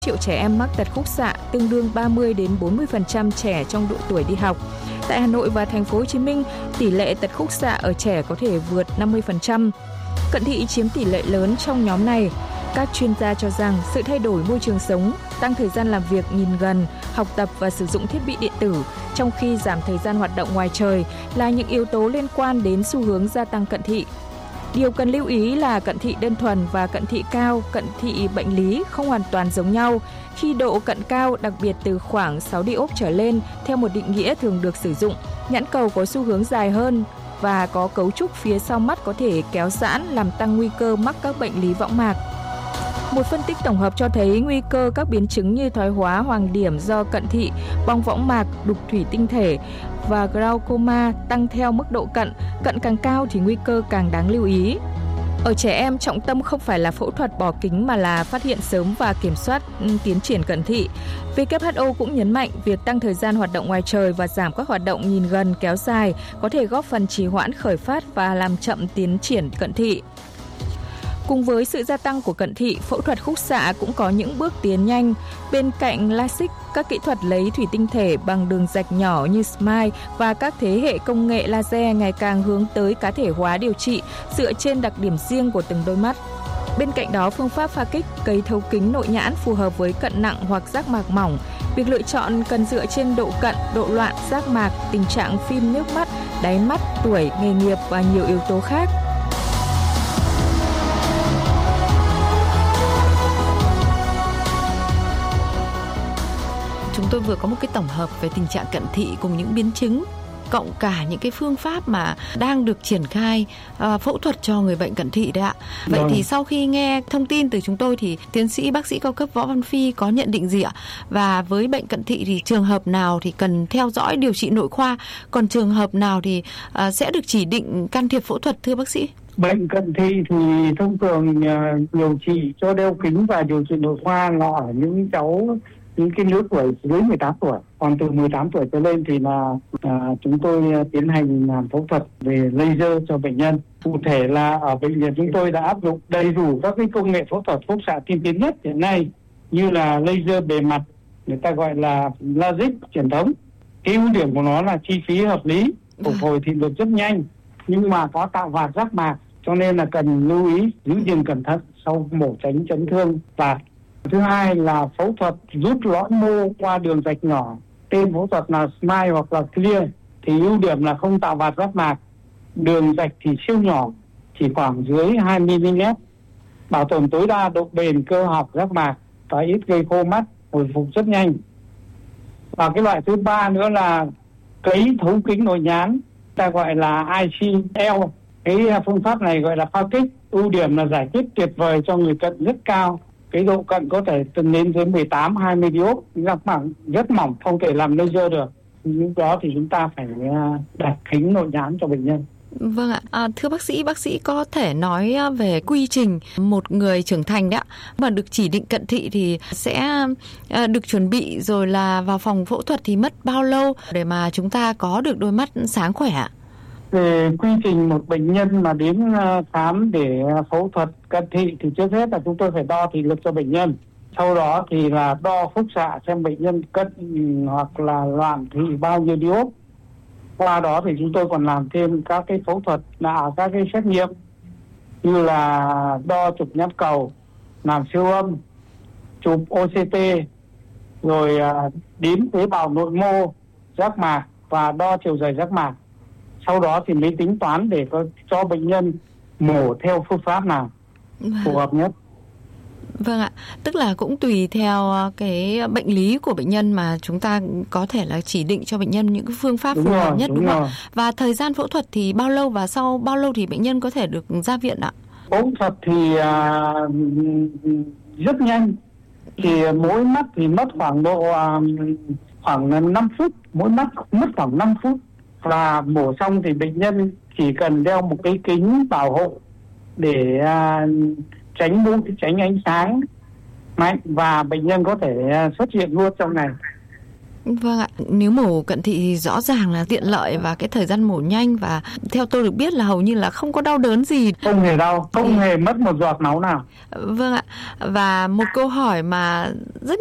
triệu trẻ em mắc tật khúc xạ, tương đương 30 đến 40% trẻ trong độ tuổi đi học. Tại Hà Nội và Thành phố Hồ Chí Minh, tỷ lệ tật khúc xạ ở trẻ có thể vượt 50%. Cận thị chiếm tỷ lệ lớn trong nhóm này. Các chuyên gia cho rằng sự thay đổi môi trường sống, tăng thời gian làm việc nhìn gần, học tập và sử dụng thiết bị điện tử, trong khi giảm thời gian hoạt động ngoài trời là những yếu tố liên quan đến xu hướng gia tăng cận thị. Điều cần lưu ý là cận thị đơn thuần và cận thị cao, cận thị bệnh lý không hoàn toàn giống nhau. Khi độ cận cao, đặc biệt từ khoảng 6 diop trở lên, theo một định nghĩa thường được sử dụng, nhãn cầu có xu hướng dài hơn và có cấu trúc phía sau mắt có thể kéo giãn làm tăng nguy cơ mắc các bệnh lý võng mạc. Một phân tích tổng hợp cho thấy nguy cơ các biến chứng như thoái hóa hoàng điểm do cận thị, bong võng mạc, đục thủy tinh thể và glaucoma tăng theo mức độ cận càng cao thì nguy cơ càng đáng lưu ý. Ở trẻ em, trọng tâm không phải là phẫu thuật bỏ kính mà là phát hiện sớm và kiểm soát tiến triển cận thị. WHO cũng nhấn mạnh việc tăng thời gian hoạt động ngoài trời và giảm các hoạt động nhìn gần kéo dài có thể góp phần trì hoãn khởi phát và làm chậm tiến triển cận thị. Cùng với sự gia tăng của cận thị, phẫu thuật khúc xạ cũng có những bước tiến nhanh. Bên cạnh LASIK, các kỹ thuật lấy thủy tinh thể bằng đường rạch nhỏ như SMILE và các thế hệ công nghệ laser ngày càng hướng tới cá thể hóa điều trị dựa trên đặc điểm riêng của từng đôi mắt. Bên cạnh đó, phương pháp pha kích cấy thấu kính nội nhãn phù hợp với cận nặng hoặc giác mạc mỏng. Việc lựa chọn cần dựa trên độ cận, độ loạn, giác mạc, tình trạng phim nước mắt, đáy mắt, tuổi, nghề nghiệp và nhiều yếu tố khác. Chúng tôi vừa có một cái tổng hợp về tình trạng cận thị cùng những biến chứng, cộng cả những cái phương pháp mà đang được triển khai phẫu thuật cho người bệnh cận thị đấy ạ. Vậy thì sau khi nghe thông tin từ chúng tôi thì tiến sĩ bác sĩ cao cấp Võ Văn Phi có nhận định gì ạ? Và với bệnh cận thị thì trường hợp nào thì cần theo dõi điều trị nội khoa, còn trường hợp nào thì sẽ được chỉ định can thiệp phẫu thuật thưa bác sĩ? Bệnh cận thị thì thông thường điều trị cho đeo kính và điều trị nội khoa là ở những cái lứa tuổi dưới 18 tuổi, còn từ 18 tuổi trở lên thì là chúng tôi tiến hành làm phẫu thuật về laser cho bệnh nhân. Cụ thể là ở bệnh viện chúng tôi đã áp dụng đầy đủ các cái công nghệ phẫu thuật khúc xạ tiên tiến nhất hiện nay, như là laser bề mặt, người ta gọi là LASIK truyền thống. Cái ưu điểm của nó là chi phí hợp lý, phục hồi thị lực rất nhanh, nhưng mà có tạo vạt giác mạc, cho nên là cần lưu ý giữ gìn cẩn thận sau mổ tránh chấn thương vạt. Thứ hai là phẫu thuật rút lõi mô qua đường rạch nhỏ, tên phẫu thuật là SMILE hoặc là Clear, thì ưu điểm là không tạo vạt giác mạc, đường rạch thì siêu nhỏ, chỉ khoảng dưới 2 mm, bảo tồn tối đa độ bền cơ học giác mạc và ít gây khô mắt, hồi phục rất nhanh. Và cái loại thứ ba nữa là cấy thấu kính nội nhãn, ta gọi là ICL. Cái phương pháp này gọi là pha kích, ưu điểm là giải quyết tuyệt vời cho người cận rất cao. Cái độ cận có thể từng lên dưới 18-20 diop, giác mạc rất mỏng, không thể làm laser được. Lúc đó thì chúng ta phải đặt kính nội nhãn cho bệnh nhân. Vâng ạ. Thưa bác sĩ có thể nói về quy trình một người trưởng thành đấy ạ, mà được chỉ định cận thị thì sẽ được chuẩn bị rồi là vào phòng phẫu thuật thì mất bao lâu để mà chúng ta có được đôi mắt sáng khỏe ạ? Về quy trình một bệnh nhân mà đến khám để phẫu thuật cận thị thì trước hết là chúng tôi phải đo thị lực cho bệnh nhân. Sau đó thì là đo khúc xạ xem bệnh nhân cận hoặc là loạn thị bao nhiêu diop. Qua đó thì chúng tôi còn làm thêm các cái phẫu thuật là các cái xét nghiệm như là đo chụp nhãn cầu, làm siêu âm, chụp OCT, rồi đếm tế bào nội mô, giác mạc và đo chiều dài giác mạc. Sau đó thì mới tính toán để cho bệnh nhân mổ theo phương pháp nào phù hợp nhất. Vâng ạ, tức là cũng tùy theo cái bệnh lý của bệnh nhân mà chúng ta có thể là chỉ định cho bệnh nhân những cái phương pháp phù hợp nhất, đúng không ạ? Và thời gian phẫu thuật thì bao lâu và sau bao lâu thì bệnh nhân có thể được ra viện ạ? Phẫu thuật thì rất nhanh, thì mỗi mắt thì mất khoảng độ khoảng 5 phút, mỗi mắt mất khoảng 5 phút. Và mổ xong thì bệnh nhân chỉ cần đeo một cái kính bảo hộ để tránh bụi, tránh ánh sáng mạnh và bệnh nhân có thể xuất hiện luôn trong ngày. Vâng ạ, nếu mổ cận thị thì rõ ràng là tiện lợi và cái thời gian mổ nhanh, và theo tôi được biết là hầu như là không có đau đớn gì. Không hề đau, không hề mất một giọt máu nào. Vâng ạ, và một câu hỏi mà rất